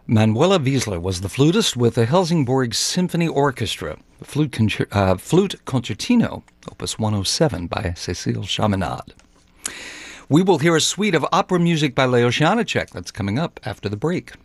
Manuela Wiesler was the flutist with the Helsingborg Symphony Orchestra, the flute concertino, opus 107 by Cécile Chaminade. We will hear a suite of opera music by Leo Janáček. That's coming up after the break.